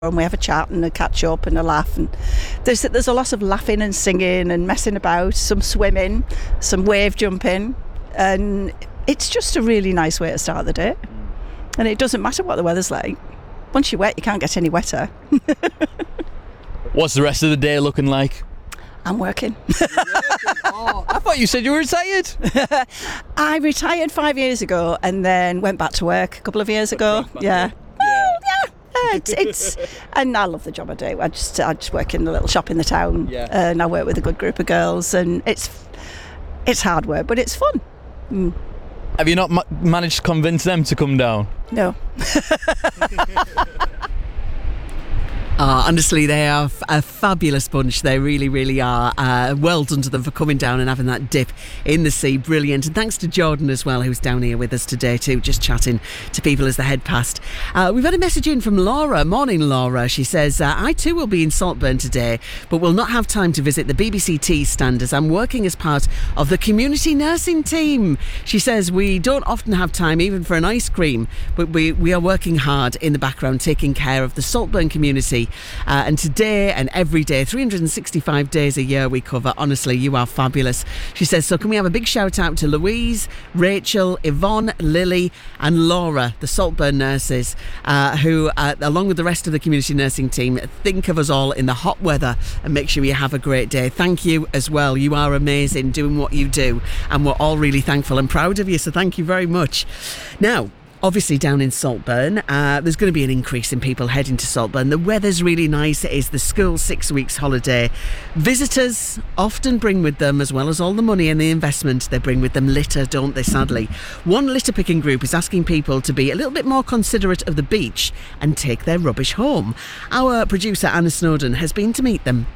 and we have a chat and a catch up and a laugh, and there's a lot of laughing and singing and messing about, some swimming, some wave jumping, and it's just a really nice way to start the day. And it doesn't matter what the weather's like. Once you're wet, you can't get any wetter. What's the rest of the day looking like? I'm working. Oh, I thought you said you were retired. I retired 5 years ago and then went back to work a couple of years ago. Yeah. It's and I love the job I do. I just work in a little shop in the town, and I work with a good group of girls, and it's hard work, but it's fun. Have you not managed to convince them to come down? No. Honestly, they are a fabulous bunch. They really, really are. Well done to them for coming down and having that dip in the sea. Brilliant. And thanks to Jordan as well, who's down here with us today too, just chatting to people as they head past. We've had a message in from Laura. Morning, Laura. She says, I too will be in Saltburn today, but will not have time to visit the BBC Tea stand as I'm working as part of the community nursing team. She says, we don't often have time even for an ice cream, but we are working hard in the background, taking care of the Saltburn community. And today and every day, 365 days a year we cover. Honestly, you are fabulous. She says, so can we have a big shout out to Louise, Rachel, Yvonne, Lily and Laura, the Saltburn nurses, who, along with the rest of the community nursing team, think of us all in the hot weather and make sure you have a great day. Thank you as well. You are amazing doing what you do, and we're all really thankful and proud of you, so thank you very much. Now, obviously down in Saltburn, there's going to be an increase in people heading to Saltburn. The weather's really nice. It is the school 6 weeks holiday. Visitors often bring with them, as well as all the money and the investment, they bring with them litter, don't they, sadly? One litter picking group is asking people to be a little bit more considerate of the beach and take their rubbish home. Our producer Anna Snowden has been to meet them.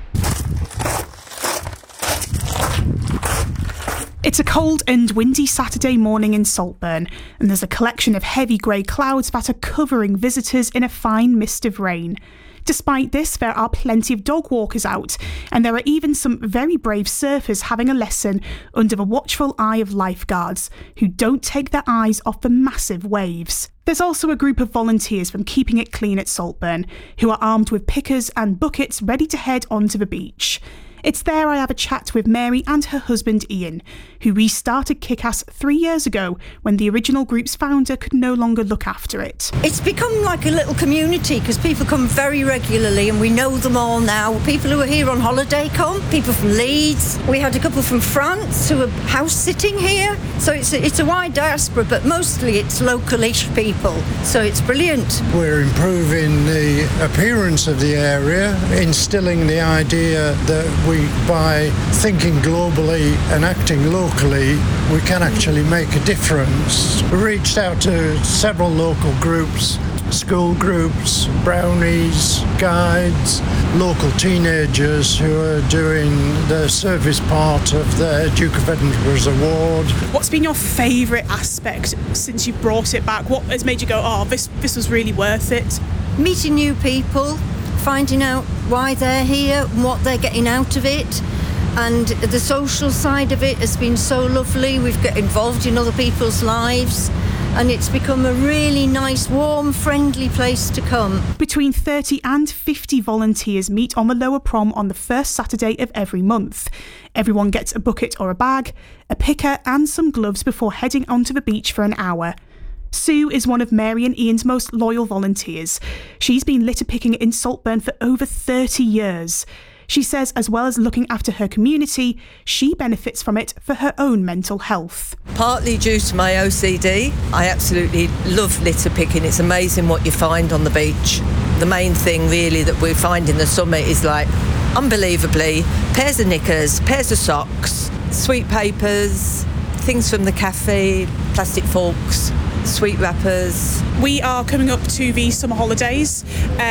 It's a cold and windy Saturday morning in Saltburn, and there's a collection of heavy grey clouds that are covering visitors in a fine mist of rain. Despite this, there are plenty of dog walkers out, and there are even some very brave surfers having a lesson under the watchful eye of lifeguards, who don't take their eyes off the massive waves. There's also a group of volunteers from Keeping It Clean at Saltburn, who are armed with pickers and buckets ready to head onto the beach. It's there I have a chat with Mary and her husband Ian, who restarted Kick-Ass 3 years ago when the original group's founder could no longer look after it. It's become like a little community because people come very regularly and we know them all now. People who are here on holiday come, people from Leeds. We had a couple from France who are house sitting here. So it's a wide diaspora, but mostly it's local-ish people. So it's brilliant. We're improving the appearance of the area, instilling the idea that by thinking globally and acting locally, we can actually make a difference. We reached out to several local groups, school groups, brownies, guides, local teenagers who are doing the service part of the Duke of Edinburgh's award. What's been your favourite aspect since you brought it back? What has made you go, oh, this was really worth it? Meeting new people, finding out why they're here and what they're getting out of it, and the social side of it has been so lovely. We've got involved in other people's lives, and it's become a really nice, warm, friendly place to come. Between 30 and 50 volunteers meet on the Lower Prom on the first Saturday of every month. Everyone gets a bucket or a bag, a picker and some gloves before heading onto the beach for an hour. Sue is one of Mary and Ian's most loyal volunteers. She's been litter picking in Saltburn for over 30 years. She says as well as looking after her community, she benefits from it for her own mental health. Partly due to my OCD, I absolutely love litter picking. It's amazing what you find on the beach. The main thing really that we find in the summer is, like, unbelievably, pairs of knickers, pairs of socks, sweet papers, things from the cafe, plastic forks, sweet wrappers. We are coming up to the summer holidays,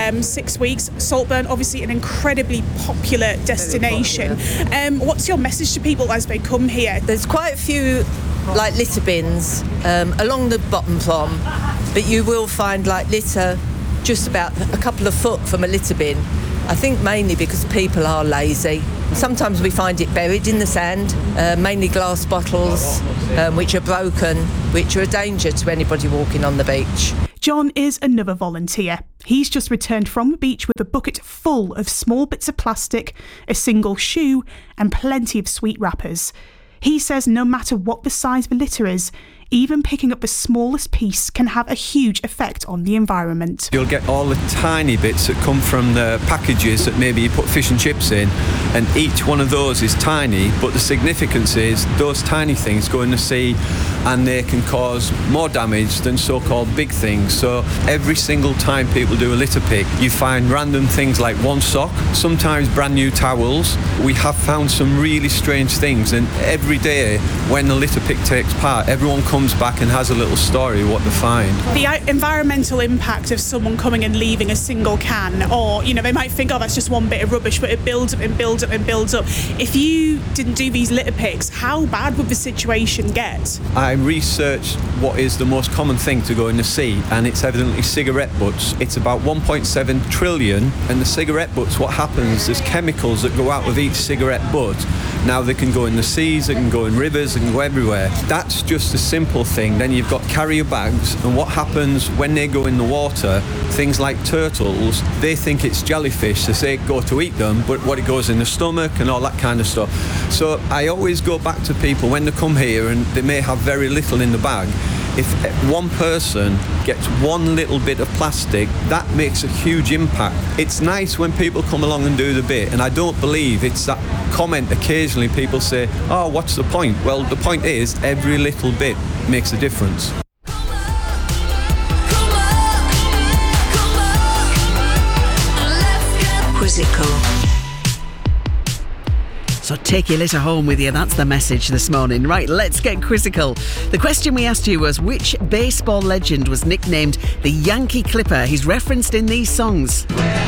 6 weeks. Saltburn, obviously an incredibly popular destination. What's your message to people as they come here? There's quite a few like litter bins along the bottom prom, but you will find like litter just about a couple of foot from a litter bin. I think mainly because people are lazy. Sometimes we find it buried in the sand, mainly glass bottles, which are broken, which are a danger to anybody walking on the beach. John is another volunteer. He's just returned from the beach with a bucket full of small bits of plastic, a single shoe, and plenty of sweet wrappers. He says no matter what the size of the litter is, even picking up the smallest piece can have a huge effect on the environment. You'll get all the tiny bits that come from the packages that maybe you put fish and chips in, and each one of those is tiny, but the significance is those tiny things go in the sea and they can cause more damage than so-called big things. So every single time people do a litter pick, you find random things like one sock, sometimes brand new towels. We have found some really strange things, and every day when the litter pick takes part, everyone comes back and has a little story of what they find. The environmental impact of someone coming and leaving a single can, or, they might think, oh, that's just one bit of rubbish, but it builds up and builds up and builds up. If you didn't do these litter picks, how bad would the situation get? I researched what is the most common thing to go in the sea, and it's evidently cigarette butts. It's about 1.7 trillion, and the cigarette butts, what happens, there's chemicals that go out of each cigarette butt. Now they can go in the seas, they can go in rivers, they can go everywhere. That's just a simple thing. Then you've got carrier bags, and what happens when they go in the water, things like turtles, they think it's jellyfish, they say go to eat them, but what it goes in the stomach and all that kind of stuff. So I always go back to people when they come here and they may have very little in the bag. If one person gets one little bit of plastic, that makes a huge impact. It's nice when people come along and do the bit, and I don't believe it's that comment occasionally people say, oh, what's the point? Well, the point is every little bit makes a difference. Quizzical. So take your litter home with you. That's the message this morning. Right, let's get quizzical. The question we asked you was, which baseball legend was nicknamed the Yankee Clipper? He's referenced in these songs.